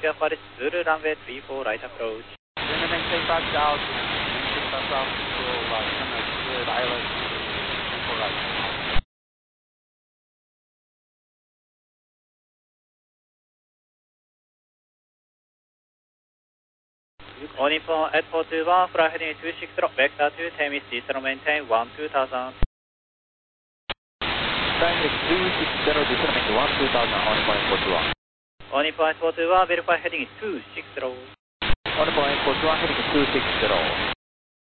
Paris Zulu runway 34 right approach. Then maintain back out, maintain back out to good island, 34 right. All Nippon 8421, fly heading 260, vector to Temis, descent maintain 12000. Flying 260, descent maintain 12000, all Nippon 8421. All Nippon 8421, verify heading 260. All Nippon 8421, heading 260.